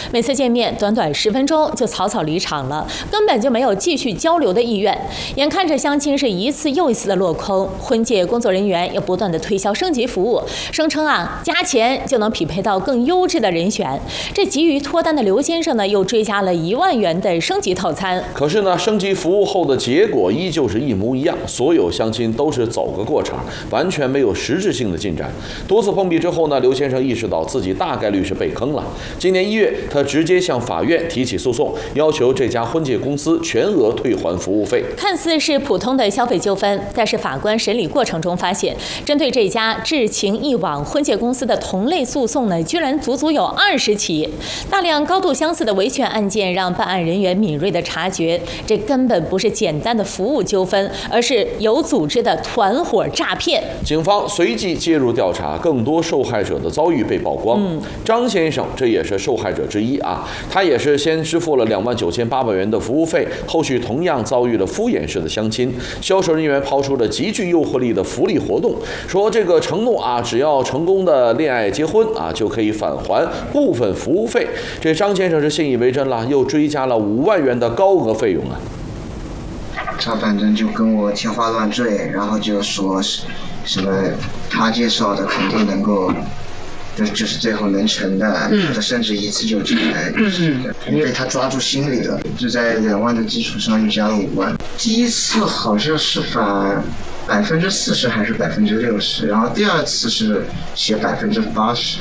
每次见面短短10分钟就草草离场了，根本就没有继续交流的意愿。眼看着相亲是一次又一次的落空，婚介工作人员也不断的推销升级服务，声称加钱就能匹配到更优质的人选。这急于脱单的刘先生呢，又追加了1万元的升级套餐。 可是呢，升级服务后的结果依旧是一模一样，所有相亲都是走个过场，完全没有实质性的进展。多次碰壁之后呢，刘先生意识到自己大概率是被坑了。今年1月，他直接向法院提起诉讼，要求这家婚介公司全额退还服务费。 看似是普通的消费纠纷，但是法官审理过程中发现，针对这家智情一网婚介公司的同类诉讼呢，居然足足有20起。大量高度相似的维权案件让办案人员敏锐地察觉，这根本不是简单的服务纠纷，而是有组织的团伙诈骗。 警方随即介入调查，更多受害者的遭遇被曝光。张先生这也是受害者之一啊，他也是先支付了29800元的服务费，后续同样遭遇了敷衍式的相亲。销售人员抛出了极具诱惑力的福利活动，说这个承诺只要成功的恋爱结婚就可以返还部分服务费。这张先生是信以为真了，又追加了5万元的高额费用啊。 他反正就跟我天花乱坠，然后就说什么他介绍的肯定能够，就是最后能成的，他甚至一次就成，被他抓住心里了，就在2万的基础上又加了5万。第一次好像是返40%还是60%，然后第二次是写80%。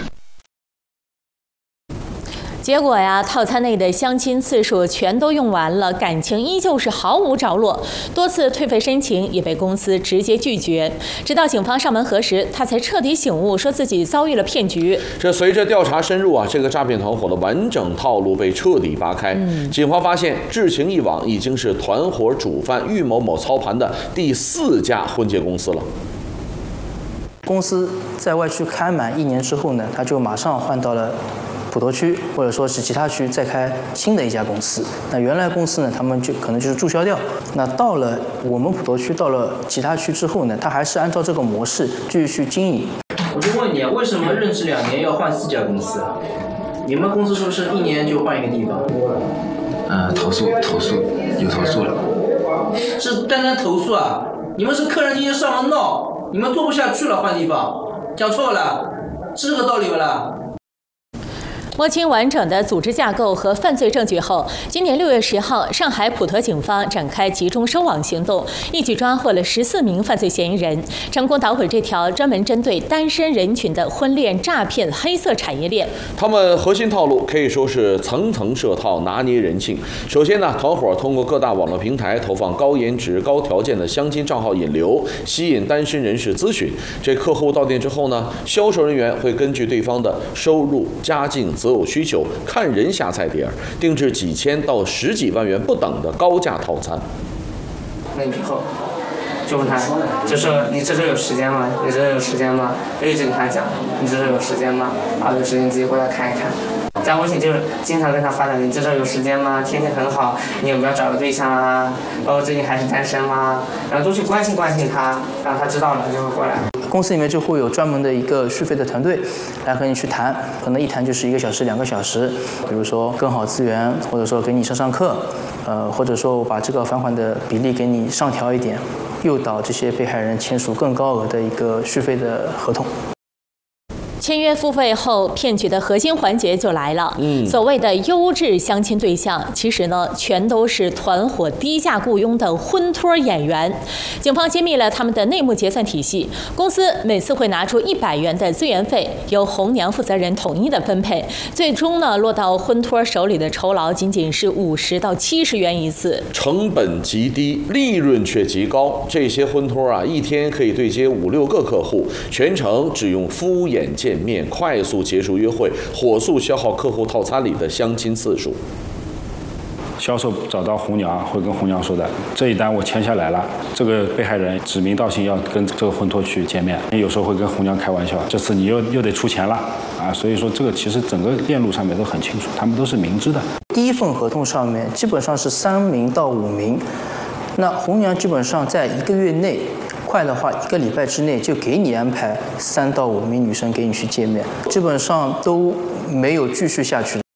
结果套餐内的相亲次数全都用完了，感情依旧是毫无着落，多次退费申请也被公司直接拒绝。直到警方上门核实，他才彻底醒悟，说自己遭遇了骗局。 这随着调查深入这个诈骗团伙的完整套路被彻底扒开。警方发现，智情一网已经是团伙主犯郁某某操盘的第4家婚介公司了。 公司在外区开满1年之后呢，他就马上换到了普陀区或者说是其他区再开新的一家公司。那原来公司呢，他们就可能就是注销掉。那到了我们普陀区，到了其他区之后呢，他还是按照这个模式继续经营。 我就问你，为什么任职2年要换4家公司？你们公司是不是1年就换一个地方？ 投诉有投诉了。 是单单投诉啊？你们是客人今天上门闹，你们做不下去了换地方，讲错了，是这个道理不啦？ 摸清完整的组织架构和犯罪证据后，今年6月10号，上海普陀警方展开集中收网行动，一举抓获了14名犯罪嫌疑人，成功捣毁这条专门针对单身人群的婚恋诈骗黑色产业链。 他们核心套路可以说是层层设套，拿捏人性。首先呢，团伙通过各大网络平台投放高颜值、高条件的相亲账号引流，吸引单身人士咨询。这客户到店之后呢，销售人员会根据对方的收入、家境、择偶需求，看人下菜碟儿，定制几千到10几万元不等的高价套餐。 那以后就问他，就说你这周有时间吗？你这周有时间吗？一直跟他讲，你这周有时间吗？有时间自己过来看一看。加微信就是经常跟他发展，你这周有时间吗？天气很好，你有没有找个对象啊？包括最近还是单身吗？然后都去关心他，让他知道了就会过来。 公司里面就会有专门的一个续费的团队来和你去谈，可能一谈就是1个小时、2个小时。比如说更好资源，或者说给你上课，或者说我把这个返款的比例给你上调一点，诱导这些被害人签署更高额的一个续费的合同。 签约付费后，骗局的核心环节就来了。所谓的优质相亲对象，其实呢，全都是团伙低价雇佣的婚托演员。警方揭秘了他们的内幕结算体系，公司每次会拿出100元的资源费，由红娘负责人统一的分配，最终呢，落到婚托手里的酬劳仅仅是50到70元一次， 成本极低，利润却极高。这些婚托一天可以对接5、6个客户，全程只用敷衍见面，快速结束约会，火速消耗客户套餐里的相亲次数。 销售找到红娘，会跟红娘说的，这一单我签下来了，这个被害人指名道姓要跟这个婚托去见面，有时候会跟红娘开玩笑，这次你又得出钱了所以说这个其实整个链路上面都很清楚，他们都是明知的。 第一份合同上面基本上是3名到5名，那红娘基本上在1个月内，快的话1个礼拜之内就给你安排3到5名女生给你去见面，基本上都没有继续下去。